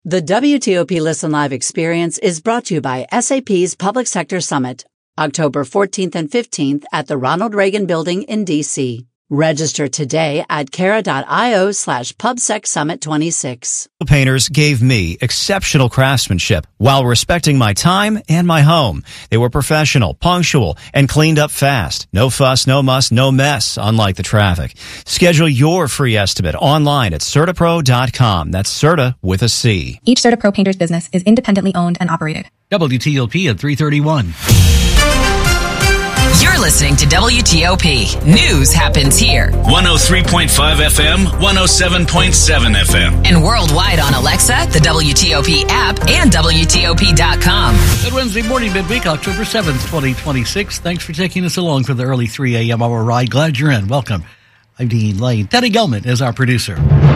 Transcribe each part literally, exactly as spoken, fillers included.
The W T O P Listen Live experience is brought to you by S A P's Public Sector Summit, October fourteenth and fifteenth at the Ronald Reagan Building in D C. Register today at cara.io slash PubSec Summit twenty-six. Painters gave me exceptional craftsmanship while respecting my time and my home. They were professional, punctual, and cleaned up fast. No fuss, no muss, no mess, unlike the traffic. Schedule your free estimate online at CertaPro dot com. That's Certa with a C. Each CertaPro painter's business is independently owned and operated. W T O P at three thirty-one. You're listening to W T O P. News happens here. one oh three point five F M, one oh seven point seven F M. And worldwide on Alexa, the W T O P app, and W T O P dot com. Good Wednesday morning, midweek, October seventh, twenty twenty-six. Thanks for taking us along for the early three a.m. hour ride. Glad you're in. Welcome. I'm Dean Lane. Teddy Gelman is our producer.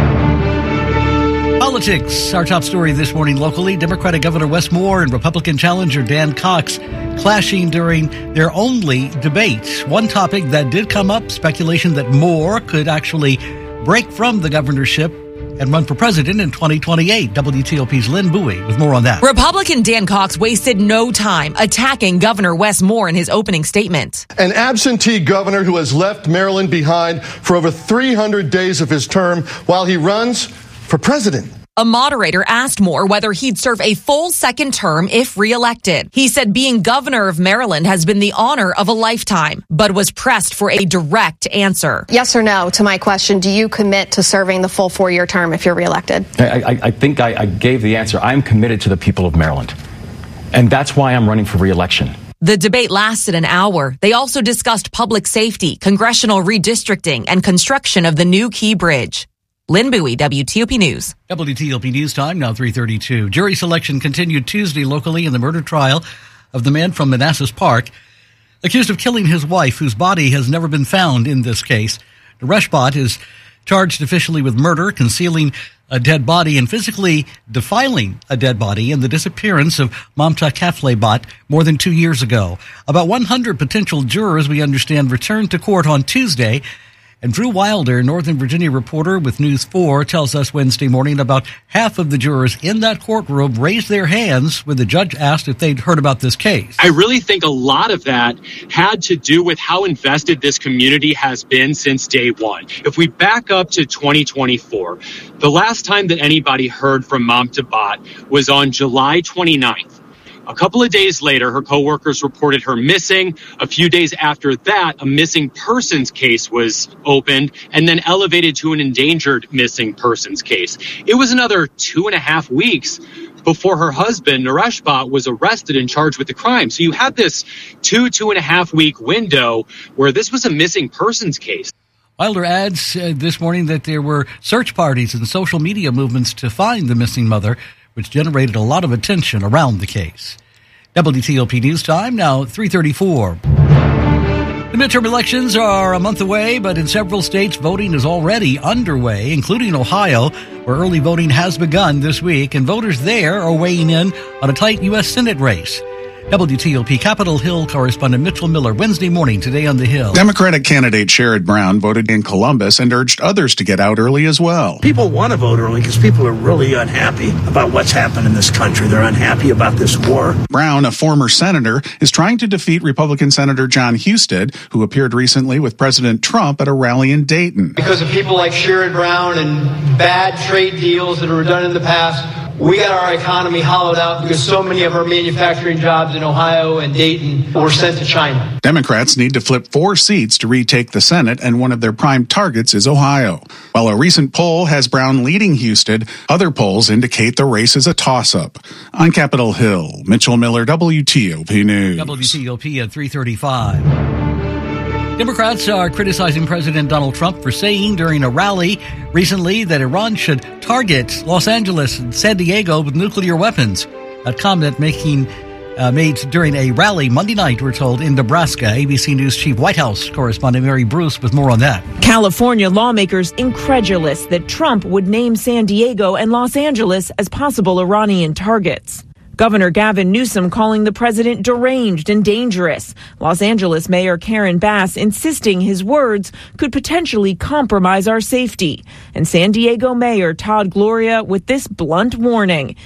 Politics. Our top story this morning locally. Democratic Governor Wes Moore and Republican challenger Dan Cox clashing during their only debate. One topic that did come up, speculation that Moore could actually break from the governorship and run for president in twenty twenty-eight. W T O P's Lynn Bowie with more on that. Republican Dan Cox wasted no time attacking Governor Wes Moore in his opening statement. An absentee governor who has left Maryland behind for over three hundred days of his term while he runs for president. A moderator asked Moore whether he'd serve a full second term if reelected. He said being governor of Maryland has been the honor of a lifetime, but was pressed for a direct answer. Yes or no to my question, do you commit to serving the full four-year term if you're reelected? I, I, I think I, I gave the answer. I'm committed to the people of Maryland, and that's why I'm running for reelection. The debate lasted an hour. They also discussed public safety, congressional redistricting, and construction of the new Key Bridge. Lynn Bowie, W T O P News. W T O P News time, now three thirty-two. Jury selection continued Tuesday locally in the murder trial of the man from Manassas Park, accused of killing his wife, whose body has never been found in this case. Naresh Bhatt is charged officially with murder, concealing a dead body, and physically defiling a dead body in the disappearance of Mamta Kafle Bhatt more than two years ago. About one hundred potential jurors, we understand, returned to court on Tuesday. And Drew Wilder, Northern Virginia reporter with News four, tells us Wednesday morning about half of the jurors in that courtroom raised their hands when the judge asked if they'd heard about this case. I really think a lot of that had to do with how invested this community has been since day one. If we back up to twenty twenty-four, the last time that anybody heard from Mamta Bhatt was on July twenty-ninth. A couple of days later, her coworkers reported her missing. A few days after that, a missing persons case was opened and then elevated to an endangered missing persons case. It was another two and a half weeks before her husband, Naresh Bhatt, was arrested and charged with the crime. So you had this two, two and a half week window where this was a missing persons case. Wilder adds uh, this morning that there were search parties and social media movements to find the missing mother, which generated a lot of attention around the case. W T O P News time, now three thirty-four. The midterm elections are a month away, but in several states, voting is already underway, including Ohio, where early voting has begun this week, and voters there are weighing in on a tight U S Senate race. W T O P Capitol Hill correspondent Mitchell Miller, Wednesday morning, Today on the Hill. Democratic candidate Sherrod Brown voted in Columbus and urged others to get out early as well. People want to vote early because people are really unhappy about what's happened in this country. They're unhappy about this war. Brown, a former senator, is trying to defeat Republican Senator John Husted, who appeared recently with President Trump at a rally in Dayton. Because of people like Sherrod Brown and bad trade deals that were done in the past, we got our economy hollowed out because so many of our manufacturing jobs in Ohio and Dayton were sent to China. Democrats need to flip four seats to retake the Senate, and one of their prime targets is Ohio. While a recent poll has Brown leading Husted, other polls indicate the race is a toss-up. On Capitol Hill, Mitchell Miller, W T O P News. W T O P at three thirty-five. Democrats are criticizing President Donald Trump for saying during a rally recently that Iran should target Los Angeles and San Diego with nuclear weapons. A comment making uh, made during a rally Monday night, we're told, in Nebraska. A B C News Chief White House correspondent Mary Bruce with more on that. California lawmakers incredulous that Trump would name San Diego and Los Angeles as possible Iranian targets. Governor Gavin Newsom calling the president deranged and dangerous. Los Angeles Mayor Karen Bass insisting his words could potentially compromise our safety. And San Diego Mayor Todd Gloria with this blunt warning.